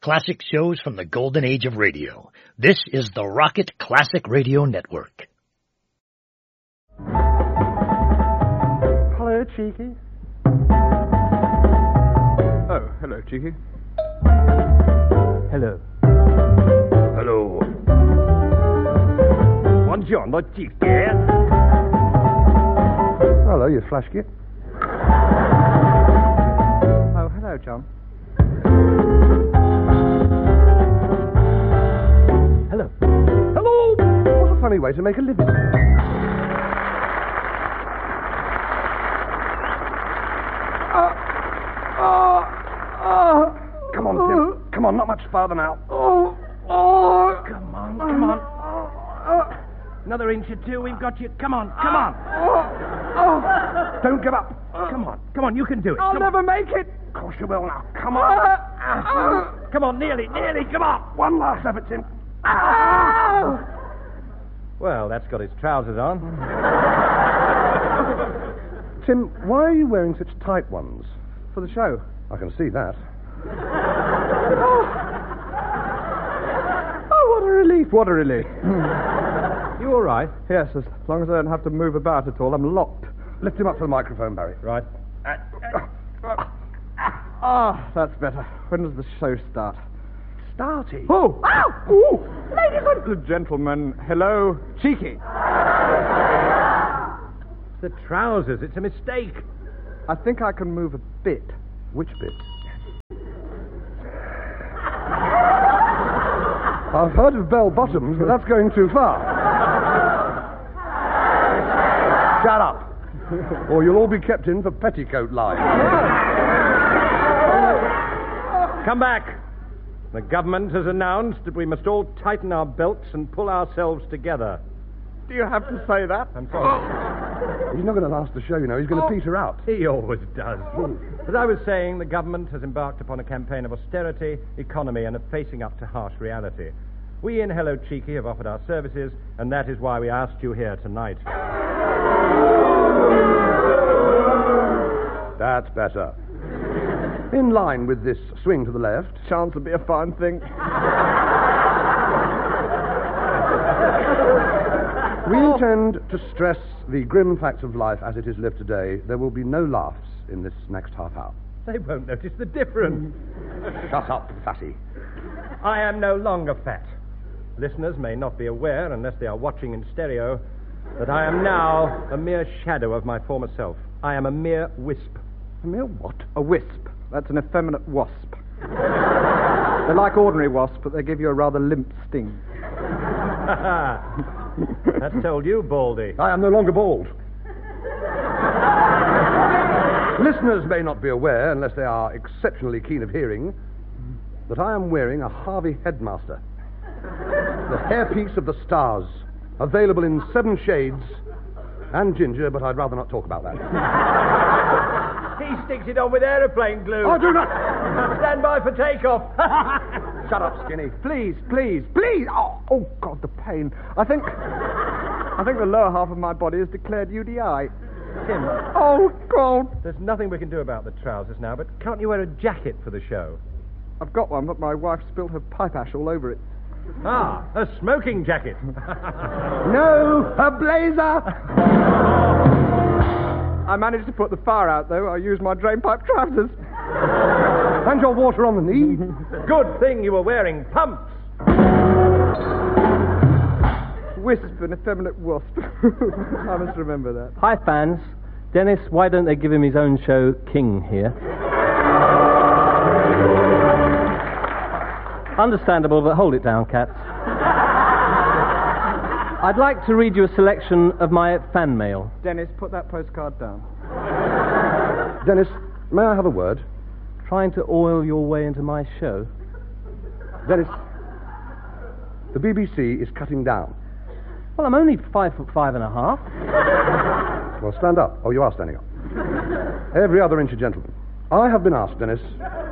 Classic shows from the golden age of radio. This is the Rocket Classic Radio Network. Hello, Cheeky. Oh, hello, Cheeky. Hello. Hello. Buongiorno, Cheeky. Hello, you flash kit. Oh, hello, John. Hello. Hello! What a funny way to make a living. Come on, Tim. Come on, not much farther now. Come on. Another inch or two, we've got you. Come on. Don't give up. Come on, you can do it. I'll never make it. Of course you will now. Come on. Come on, nearly. Come on. One last effort, Tim. Well, that's got his trousers on. Tim, why are you wearing such tight ones? For the show. I can see that. What a relief. You all right? Yes, as long as I don't have to move about at all, I'm locked. Lift him up to the microphone, Barry. Right. That's better. When does the show start? Starting. Oh! Ow! Ooh! Ladies and gentlemen, hello, Cheeky. The trousers, it's a mistake. I think I can move a bit. Which bit? I've heard of bell bottoms, but that's going too far. Shut up, or you'll all be kept in for petticoat line. Come back. The government has announced that we must all tighten our belts and pull ourselves together. Do you have to say that? I'm sorry. He's not going to last the show, you know. He's going to peter out. He always does. As I was saying, the government has embarked upon a campaign of austerity, economy, and of facing up to harsh reality. We in Hello Cheeky have offered our services, and that is why we asked you here tonight. That's better. In line with this swing to the left. Chance would be a fine thing. We intend to stress the grim facts of life as it is lived today. There will be no laughs in this next half hour. They won't notice the difference. Shut up, fatty. I am no longer fat. Listeners may not be aware, unless they are watching in stereo, that I am now a mere shadow of my former self. I am a mere wisp. A mere what? A wisp. That's an effeminate wasp. They're like ordinary wasps, but they give you a rather limp sting. That's told you, Baldy. I am no longer bald. Listeners may not be aware, unless they are exceptionally keen of hearing, that I am wearing a Harvey Headmaster. The hairpiece of the stars. Available in 7 shades and ginger, but I'd rather not talk about that. He sticks it on with aeroplane glue. Oh, do not! Stand by for takeoff. Shut up, Skinny. Please. Oh, God, the pain. I think the lower half of my body has declared UDI. Tim. Oh, God. There's nothing we can do about the trousers now, but can't you wear a jacket for the show? I've got one, but my wife spilled her pipe ash all over it. Ah, a smoking jacket. No, a blazer. I managed to put the fire out, though. I used my drainpipe trousers. And your water on the knee. Good thing you were wearing pumps. Wisp, an effeminate wasp. I must remember that. Hi, fans. Dennis, why don't they give him his own show, King, here? Understandable, but hold it down, cats. I'd like to read you a selection of my fan mail. Dennis, put that postcard down. Dennis, may I have a word? Trying to oil your way into my show? Dennis, the BBC is cutting down. Well, I'm only 5'5.5". Well, stand up. Oh, you are standing up. Every other inch a gentleman. I have been asked, Dennis.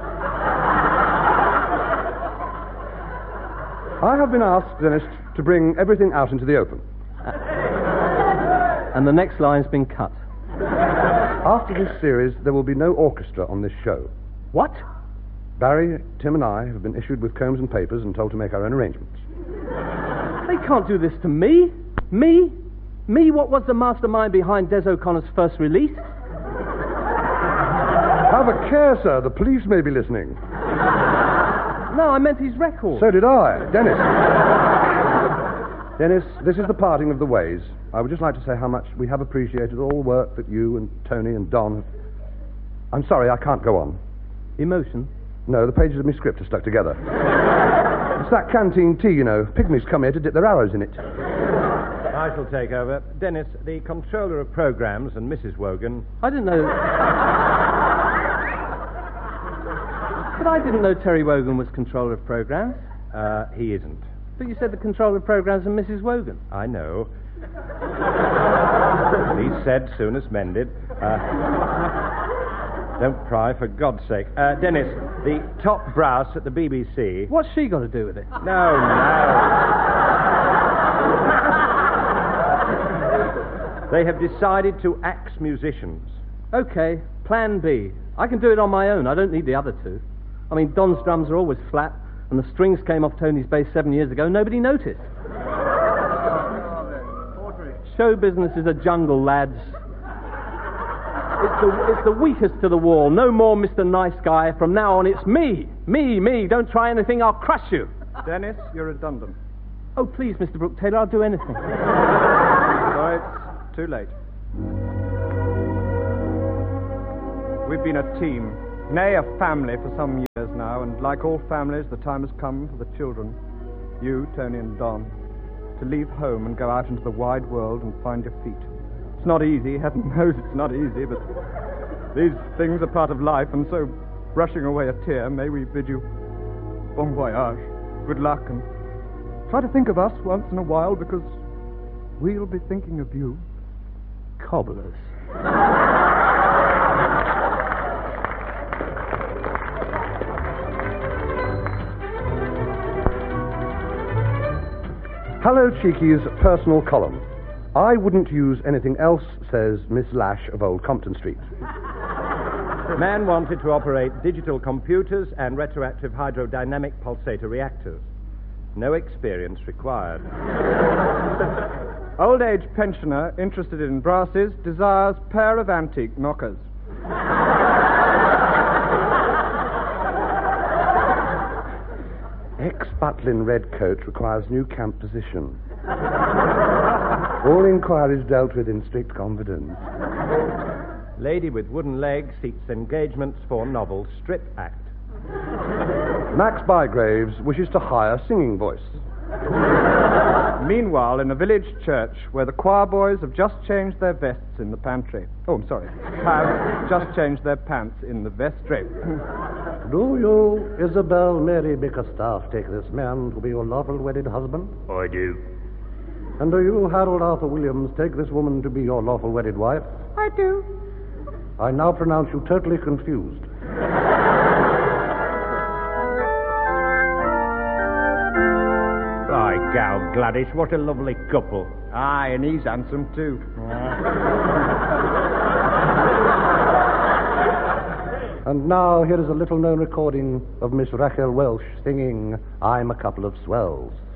I have been asked, Dennis, to bring everything out into the open. And the next line's been cut. After this series, there will be no orchestra on this show. What? Barry, Tim, and I have been issued with combs and papers and told to make our own arrangements. They can't do this to me. Me? Me, what was the mastermind behind Des O'Connor's first release? Have a care, sir. The police may be listening. No, I meant his record. So did I. Dennis. Dennis, this is the parting of the ways. I would just like to say how much we have appreciated all the work that you and Tony and Don have... I'm sorry, I can't go on. Emotion? No, the pages of my script are stuck together. It's that canteen tea, you know. Pygmies come here to dip their arrows in it. I shall take over. Dennis, the controller of programs, and Mrs. Wogan. I didn't know... But I didn't know Terry Wogan was controller of programs. He isn't. But you said the controller of programs and Mrs. Wogan. I know. Least said, soonest mended. Don't cry, for God's sake. Dennis, the top brass at the BBC... What's she got to do with it? No. They have decided to axe musicians. Okay, plan B. I can do it on my own. I don't need the other two. I mean, Don's drums are always flat, and the strings came off Tony's bass 7 years ago. Nobody noticed. Show business is a jungle, lads. It's the weakest to the wall. No more Mr. Nice Guy. From now on, it's me. Me. Don't try anything, I'll crush you. Dennis, you're redundant. Oh, please, Mr. Brooke Taylor, I'll do anything. Sorry, it's too late. We've been a team, nay, a family for some years now, and like all families, the time has come for the children, you, Tony and Don, to leave home and go out into the wide world and find your feet. It's not easy, heaven knows it's not easy, but these things are part of life, and so, brushing away a tear, may we bid you bon voyage, good luck, and try to think of us once in a while, because we'll be thinking of you. Cobblers. Hello, Cheeky's personal column. I wouldn't use anything else, says Miss Lash of Old Compton Street. Man wanted to operate digital computers and retroactive hydrodynamic pulsator reactors. No experience required. Old age pensioner interested in brasses desires pair of antique knockers. Ex-butler in red coat requires new camp position. All inquiries dealt with in strict confidence. Lady with wooden legs seeks engagements for novel strip act. Max Bygraves wishes to hire singing voice. Meanwhile, in a village church where the choir boys have just changed their vests in the pantry. Oh, I'm sorry. Have just changed their pants in the vestry. Do you, Isabel Mary Bickerstaff, take this man to be your lawful wedded husband? I do. And do you, Harold Arthur Williams, take this woman to be your lawful wedded wife? I do. I now pronounce you totally confused. By gal, Gladys, what a lovely couple. Aye, and he's handsome too. And now here is a little-known recording of Miss Rachel Welsh singing I'm a Couple of Swells.